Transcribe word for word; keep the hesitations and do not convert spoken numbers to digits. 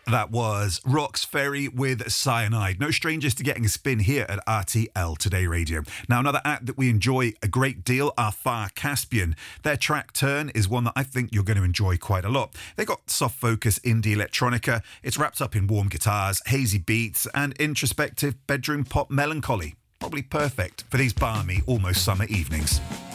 That was Rox Ferry with Cyanide. No strangers to getting a spin here at R T L Today Radio. Now, another act that we enjoy a great deal are Far Caspian. Their track Turn is one that I think you're going to enjoy quite a lot. They got soft focus indie electronica. It's wrapped up in warm guitars, hazy beats, and introspective bedroom pop melancholy. Probably perfect for these balmy, almost summer evenings.